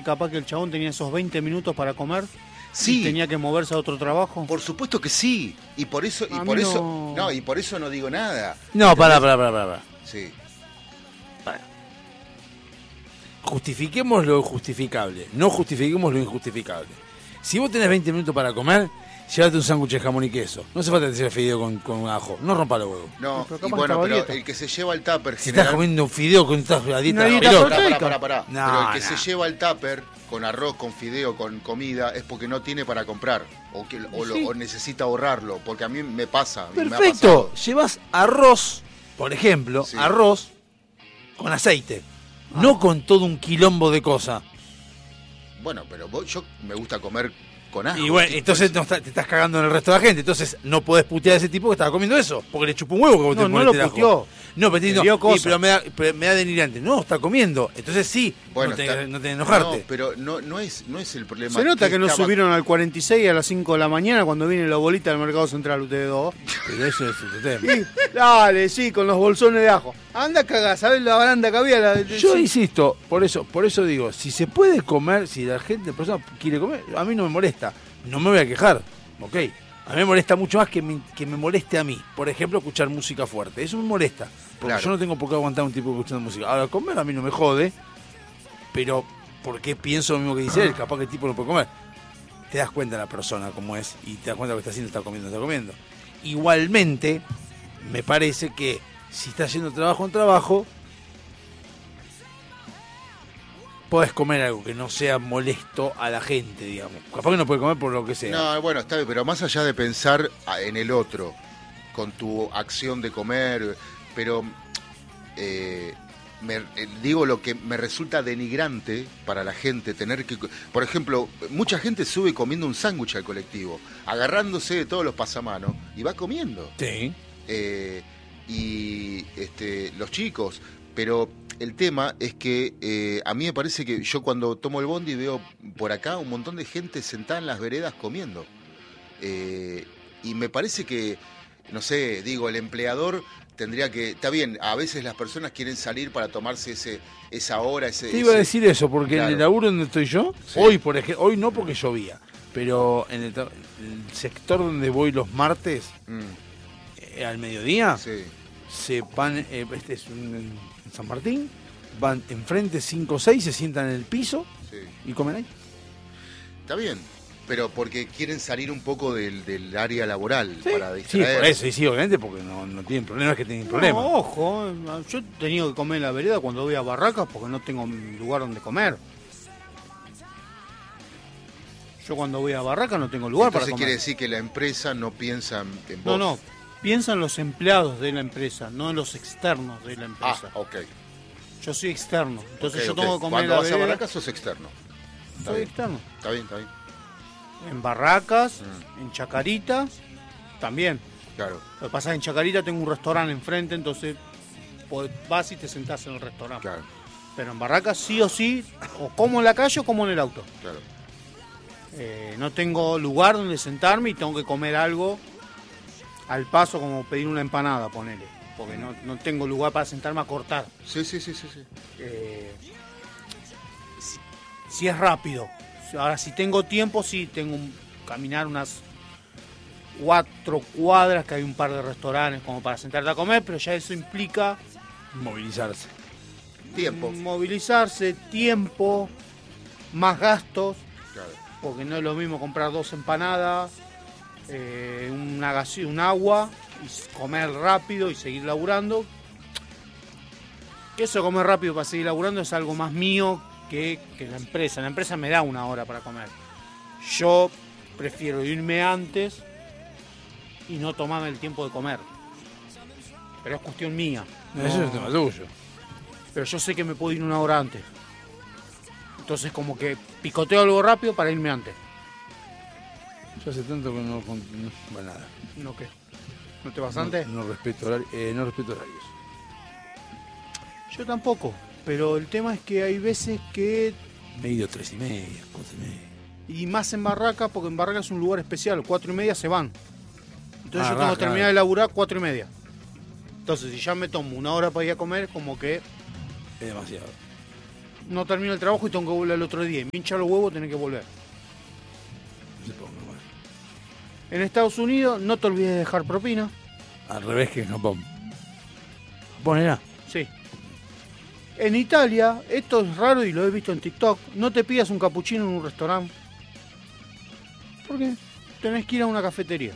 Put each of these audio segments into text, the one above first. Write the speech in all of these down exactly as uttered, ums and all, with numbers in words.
que capaz que el chabón tenía esos veinte minutos para comer? Sí. ¿Y tenía que moverse a otro trabajo? Por supuesto que sí. Y por eso, y A por mí eso, no... no, y por eso no digo nada. No, pará, pará, pará, pará. Sí. Justifiquemos lo injustificable, no justifiquemos lo injustificable. Si vos tenés veinte minutos para comer, llévate un sándwich de jamón y queso. No hace falta que te hacer fideo con, con ajo. No rompa los huevos. No, Pero y capaz bueno, estaba pero dieta. el que se lleva el tupper Si general... estás comiendo un fideo con estás a dieta Una dieta pelota. Pará, proteica. pará, pará, pará. No, Pero el que no. se lleva el tupper con arroz, con fideo, con comida, es porque no tiene para comprar. O, que, o, lo- Sí. o necesita ahorrarlo. Porque a mí me pasa. y me ha Perfecto. pasado. Llevas arroz, por ejemplo, Sí. arroz con aceite. No con todo un quilombo de cosas. Bueno, pero vos- yo me gusta comer con ajo. Y bueno, ¿qué- entonces cuál no está- te estás cagando en el resto de la gente. Entonces no podés putear a ese tipo que estaba comiendo eso. Porque le chupó un huevo que vos No, te no moleste lo el ajo. puteó. No, pero, Le no, dio y, cosa. pero me da, pero me da denirante. No, está comiendo. Entonces sí, es? Bueno, no te, está- no te enojarte. No, pero no, no, es, no es el problema. Se nota que no estaba- subieron al cuarenta y seis a las cinco de la mañana cuando viene la bolita del Mercado Central, ustedes dos. Pero eso es otro tema. Y, dale, sí, con los bolsones de ajo. Anda a cagar, ¿sabes la baranda que había? La, Yo sí. insisto, por eso, por eso digo, si se puede comer, si la gente, la persona quiere comer, a mí no me molesta. No me voy a quejar, ok. A mí me molesta mucho más que me, que me moleste a mí. Por ejemplo, escuchar música fuerte. Eso me molesta. Porque Claro. yo no tengo por qué aguantar un tipo escuchando música. Ahora, comer a mí no me jode. Pero, ¿por qué pienso lo mismo que dice él? Capaz que el tipo no puede comer. Te das cuenta de la persona cómo es. Y te das cuenta de lo que está haciendo, está comiendo, está comiendo. Igualmente, me parece que si estás haciendo trabajo en trabajo, podés comer algo que no sea molesto a la gente, digamos. Capaz que no puede comer por lo que sea. No, bueno, está bien, pero más allá de pensar a- en el otro, con tu acción de comer, pero eh, me, eh, digo lo que me resulta denigrante para la gente tener que... Por ejemplo, mucha gente sube comiendo un sándwich al colectivo, agarrándose de todos los pasamanos y va comiendo. Sí. Eh, y este, los chicos, pero el tema es que eh, a mí me parece que yo cuando tomo el bondi veo por acá un montón de gente sentada en las veredas comiendo. Eh, y me parece que, no sé, digo, el empleador tendría que... Está bien, a veces las personas quieren salir para tomarse ese esa hora, ese... Te iba a ese- decir eso, porque Claro. en el laburo donde estoy yo, Sí. hoy por ejemplo, hoy no porque llovía, pero en el, tra- el sector donde voy los martes, Mm, eh, al mediodía, sí. se van, eh, este es un, en San Martín, van enfrente cinco o seis, se sientan en el piso Sí. y comen ahí. Está bien, pero porque quieren salir un poco del, del área laboral Sí, para sí, distraer. por eso, y sí, obviamente, porque no, no tienen problemas, que tienen No, problemas. ojo, eh, yo he tenido que comer en la vereda cuando voy a Barracas porque no tengo lugar donde comer. Yo cuando voy a Barracas no tengo lugar Entonces para quiere comer. decir que la empresa no piensa en en No, vos. no, piensan los empleados de la empresa, no en los externos de la Ah, empresa. ok. Yo soy externo, entonces Ok, yo ok. tengo que comer en Cuando la vas a vereda. Barracas sos externo. Está Soy bien, externo. está bien, está bien. En Barracas, Mm. en Chacarita, también. Claro. Lo que pasa es que en Chacarita tengo un restaurante enfrente, entonces podés- vas y te sentás en el restaurante. Claro, Pero en Barracas sí o sí, o como en la calle o como en el auto. claro. Eh, no tengo lugar donde sentarme y tengo que comer algo al paso, como pedir una empanada, ponele. Porque no, no tengo lugar para sentarme a cortar. Sí, sí, sí, sí, sí. Eh, si, si es rápido. Ahora, si tengo tiempo, sí, tengo un, caminar unas cuatro cuadras, que hay un par de restaurantes como para sentarte a comer, pero ya eso implica Movilizarse. Tiempo. movilizarse, tiempo, más gastos. Claro. Porque no es lo mismo comprar dos empanadas, eh, una gasi- un agua, y s- comer rápido y seguir laburando. Que eso de comer rápido para seguir laburando es algo más mío que, que la empresa. La empresa me da una hora para comer. Yo prefiero irme antes y no tomarme el tiempo de comer. Pero es cuestión mía. Eso es No- un tema tuyo. pero yo sé que me puedo ir una hora antes. Entonces como que picoteo algo rápido para irme antes. Yo hace tanto que no... con- no bueno, nada. ¿No qué? ¿No te vas antes? No, no respeto horari- eh, no respeto horarios. Yo tampoco. Pero el tema es que hay veces que... Me he ido tres y media, cuatro y media. Y más en Barraca, porque en Barraca es un lugar especial. Cuatro y media se van. Entonces Ah, yo tengo va, que terminar claro. de laburar cuatro y media. Entonces si ya me tomo una hora para ir a comer, como que Es demasiado. no termino el trabajo y tengo que volver el otro día. Y me hincha los huevos, tenés que volver. En Estados Unidos, no te olvides de dejar propina. Al revés que en Japón. ¿Japón era? Sí. En Italia, esto es raro y lo he visto en TikTok, no te pidas un capuchino en un restaurante. ¿Por qué? Tenés que ir a una cafetería.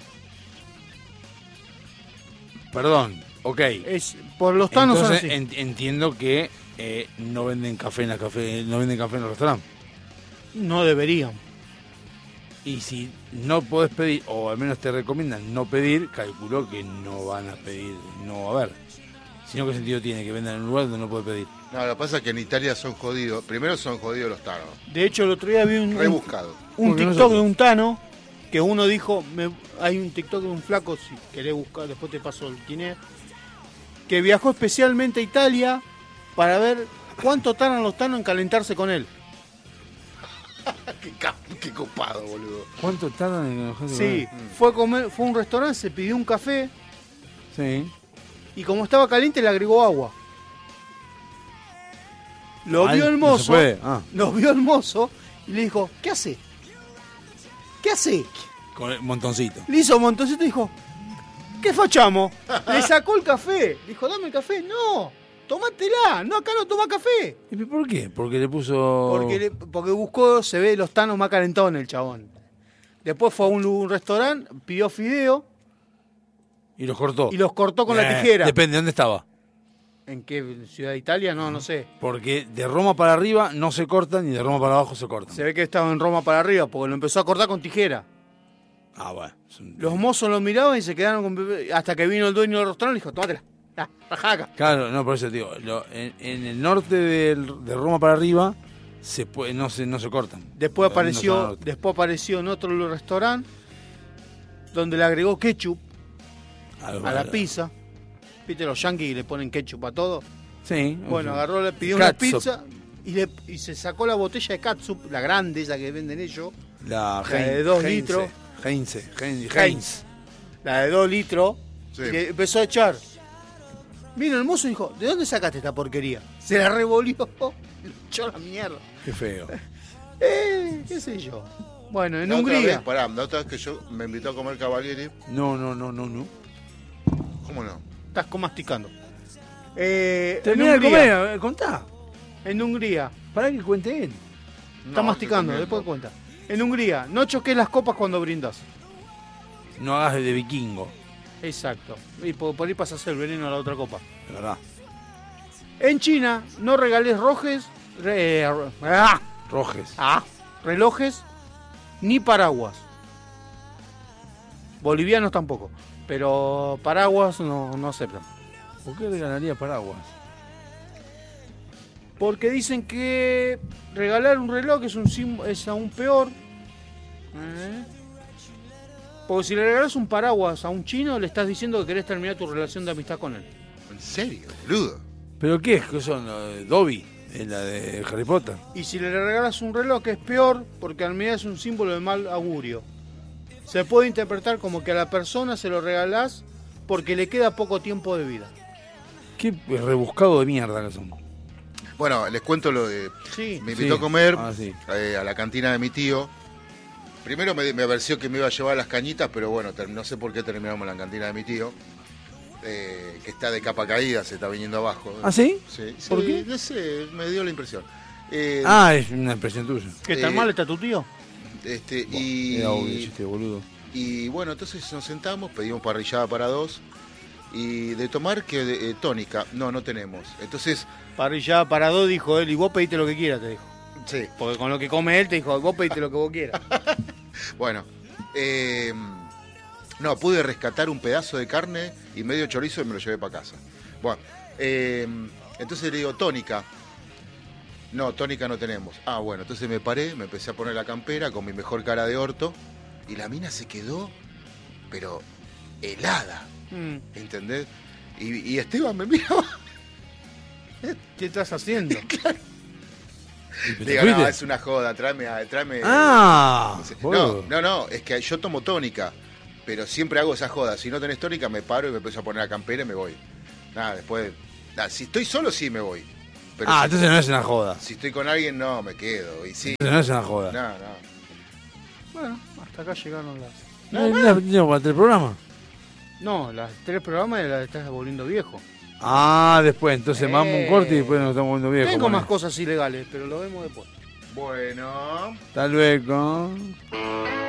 Perdón, ok. Es, por los tanos son Entonces, así. en- entiendo que eh, no venden café en la café, no venden café en los restaurantes. No deberían. Y si no podés pedir, o al menos te recomiendan no pedir, calculo que no van a pedir, no va a haber. Sino qué sentido tiene que vendan en un lugar donde no puede pedir. No, lo que pasa es que en Italia son jodidos. Primero son jodidos los tanos. De hecho, el otro día vi un, un, Rebuscados. un Porque no TikTok se- de un tano que uno dijo, me- hay un TikTok de un flaco, si querés buscar, después te paso el quién es, que viajó especialmente a Italia para ver cuánto tardan los tanos en calentarse con él. qué, cap- qué copado, boludo. ¿Cuánto tardan en enojarse con Sí, él? fue a comer, fue a un restaurante, se pidió un café Sí. y como estaba caliente le agregó agua. Lo Ay, vio el no se mozo, puede. Ah, lo vio el mozo y le dijo, ¿qué hace? ¿Qué hace? con el montoncito. Le hizo un montoncito y dijo, ¿qué fachamos? Le sacó el café. Dijo, dame el café. No, tomátela. No, acá no toma café. ¿Y por qué? Porque le puso... Porque, le- porque buscó, se ve los tanos más calentones el chabón. Después fue a un, un restaurante, pidió fideo Y los cortó. y los cortó con la Eh, tijera. Depende, ¿dónde estaba? ¿En qué ciudad de Italia? No, no sé. Porque de Roma para arriba no se cortan y de Roma para abajo se cortan. Se ve que estaba en Roma para arriba porque lo empezó a cortar con tijera. Ah, bueno. Es un- Los mozos lo miraban y se quedaron con... Hasta que vino el dueño del restaurante y dijo, tómatela. Ah, rajá acá. Claro, no, por eso te digo, lo- en, en el norte del- de Roma para arriba se puede, no se no se cortan. Después Los lindos al apareció, norte. después apareció en otro restaurante donde le agregó ketchup A los- a la pizza. ¿Viste los yankees que le ponen ketchup a todo? Sí. Bueno, ok. agarró, le pidió una Catsup. pizza y, le, y se sacó la botella de catsup, la grande, esa que venden ellos, La, la de dos Heinze, litros. Heinze, Heinze, Heinz. Heinz. la de dos litros, Sí. y le empezó a echar. Vino el mozo y dijo, ¿de dónde sacaste esta porquería? Se la revolvió, le echó la mierda. Qué feo. Eh, qué sé yo. Bueno, en La otra Hungría. vez, pará, la otra vez que yo me invitó a comer Cavalieri. No, no, no, no, no. ¿Cómo no? Estás como masticando. Eh, en Termina de Hungría. comer, a ver, contá. En Hungría. Para que cuente él. Está No, masticando, estoy después comiendo. cuenta. En Hungría, no choques las copas cuando brindas. No hagas de vikingo, Exacto. Y por, por ahí pasas el veneno a la otra copa. de verdad. En China, no regales rojes, re- eh, ah, Rojes. ah, relojes ni paraguas. Bolivianos tampoco. Pero paraguas no, no aceptan. ¿Por qué regalaría paraguas? Porque dicen que regalar un reloj es, un sim- es aún peor. ¿Eh? Porque si le regalas un paraguas a un chino, le estás diciendo que querés terminar tu relación de amistad con él. ¿En serio, boludo? ¿Pero qué es? ¿Qué son? ¿Lo de Dobby? ¿Es la de Harry Potter? Y si le regalas un reloj es peor porque al menos es un símbolo de mal augurio. Se puede interpretar como que a la persona se lo regalás porque le queda poco tiempo de vida. Qué rebuscado de mierda que son. Bueno, les cuento lo de... Sí. Me invitó Sí. a comer Ah, sí. eh, a la cantina de mi tío. Primero me, me averció que me iba a llevar las cañitas, pero bueno, ter- no sé por qué terminamos en la cantina de mi tío. Eh, que está de capa caída, se está viniendo abajo. ¿Ah, sí? Sí, sí, ¿Por qué? No sé, me dio la impresión. Eh, Ah, es una impresión tuya. ¿Qué tan Eh, mal está tu tío? este, y, Era obvio, chiste, boludo. y bueno, entonces nos sentamos, pedimos parrillada para dos. Y de tomar, que de- eh, tónica. No, no tenemos. Entonces, Parrillada para dos, dijo él, y vos pediste lo que quieras, te dijo. sí, Porque con lo que come él, te dijo, vos pediste lo que vos quieras. bueno. eh, no, pude rescatar un pedazo de carne y medio chorizo y me lo llevé para casa. Bueno, eh, entonces le digo, tónica. No, tónica no tenemos. Ah, bueno, entonces me paré, me empecé a poner la campera con mi mejor cara de orto y la mina se quedó, pero helada, Mm, ¿entendés? Y, y Esteban me miraba. ¿Qué estás haciendo? ¿Y te Digo, fuiste? no, es una joda, tráeme, a- tráeme. Ah, no, boludo. no, no, es que yo tomo tónica, pero siempre hago esa joda. Si no tenés tónica, me paro y me empiezo a poner la campera y me voy. Nada, después. Nada, si estoy solo, sí me voy. Pero Ah, si, entonces no es una joda. si estoy con alguien, no, me quedo. Y sí, Entonces no es una joda. no, no. Bueno, hasta acá llegaron las... No, no, no, para el programa. No, las tres programas y las estás volviendo viejo. Ah, después, entonces Eh. vamos un corte y después nos estamos volviendo viejos. Tengo bueno. más cosas ilegales, pero lo vemos después. Bueno. Hasta luego.